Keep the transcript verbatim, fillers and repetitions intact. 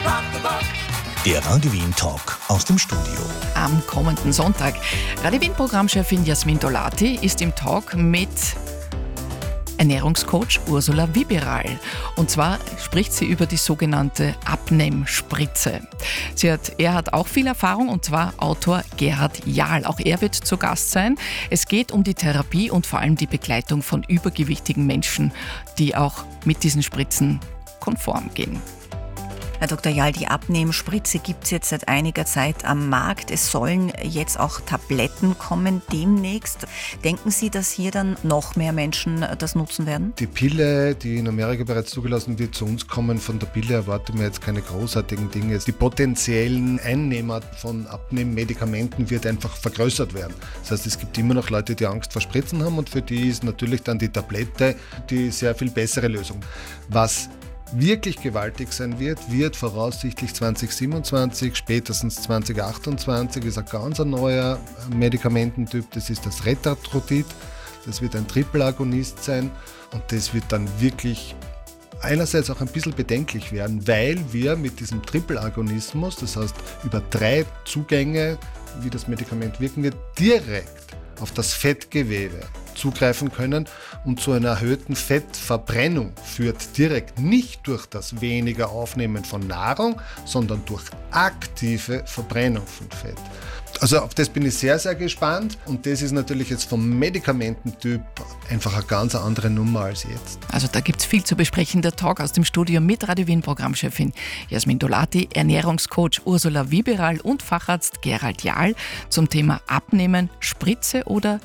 Der Radio Wien Talk aus dem Studio. Am kommenden Sonntag. Radio Wien Programmchefin Jasmin Dolati ist im Talk mit Ernährungscoach Ursula Wiberal. Und zwar spricht sie über die sogenannte Abnehmspritze. Sie hat, er hat auch viel Erfahrung, und zwar Autor Gerhard Jahl. Auch er wird zu Gast sein. Es geht um die Therapie und vor allem die Begleitung von übergewichtigen Menschen, die auch mit diesen Spritzen konform gehen. Herr Doktor Jahl, die Abnehmspritze gibt es jetzt seit einiger Zeit am Markt. Es sollen jetzt auch Tabletten kommen demnächst. Denken Sie, dass hier dann noch mehr Menschen das nutzen werden? Die Pille, die in Amerika bereits zugelassen wird, zu uns kommen, von der Pille erwarten wir jetzt keine großartigen Dinge. Die potenziellen Einnehmer von Abnehmmedikamenten wird einfach vergrößert werden. Das heißt, es gibt immer noch Leute, die Angst vor Spritzen haben, und für die ist natürlich dann die Tablette die sehr viel bessere Lösung. Was wirklich gewaltig sein wird, wird voraussichtlich zwanzig siebenundzwanzig, spätestens zwanzig achtundzwanzig, ist ein ganz neuer Medikamententyp, das ist das Retatrutid. Das wird ein Triple-Agonist sein, und das wird dann wirklich einerseits auch ein bisschen bedenklich werden, weil wir mit diesem Triple-Agonismus, das heißt über drei Zugänge, wie das Medikament wirken wird, direkt auf das Fettgewebe zugreifen können, und zu einer erhöhten Fettverbrennung führt direkt nicht durch das weniger Aufnehmen von Nahrung, sondern durch aktive Verbrennung von Fett. Also auf das bin ich sehr, sehr gespannt, und das ist natürlich jetzt vom Medikamententyp einfach eine ganz andere Nummer als jetzt. Also da gibt es viel zu besprechen. Der Talk aus dem Studio mit Radio Wien Programmchefin Jasmin Dolati, Ernährungscoach Ursula Wiberal und Facharzt Gerhard Jahl zum Thema Abnehmen, Spritze oder